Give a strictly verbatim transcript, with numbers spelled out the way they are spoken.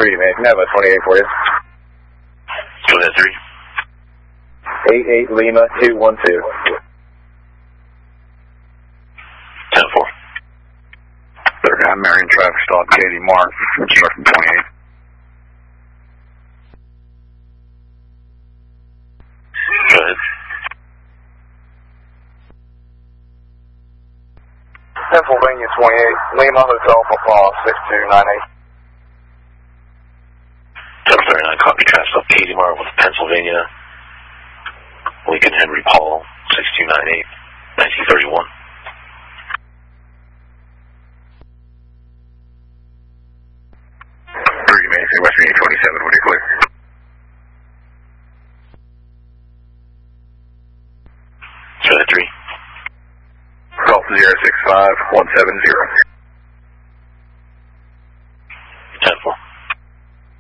Pretty amazing. Have a twenty-eight for you. Go ahead, three. eight eight Lima two one two. ten four. thirty-nine Marion traffic stop, Katie Mark, instructing twenty-eight. Go ahead. Pennsylvania twenty-eight, Lima Hotel Papa six two nine eight. Delta thirty-nine, copy traffic stop, Katie Mark with Pennsylvania, Lincoln Henry Paul six two nine eight, nineteen thirty-one. Pretty amazing, Western eight twenty-seven, would you clear? Go ahead, three. Delta zero six five one seven zero.